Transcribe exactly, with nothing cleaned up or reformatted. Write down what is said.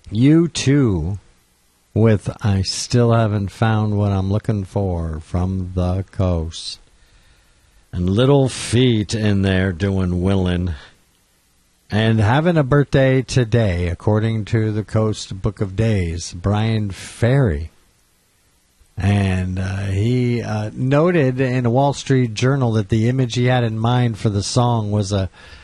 U two with I Still Haven't Found What I'm Looking For from the Coast. And Little Feat in there doing Willin'. And having a birthday today, according to the Coast Book of Days, Brian Ferry. And uh, he uh, noted in a Wall Street Journal that the image he had in mind for the song was a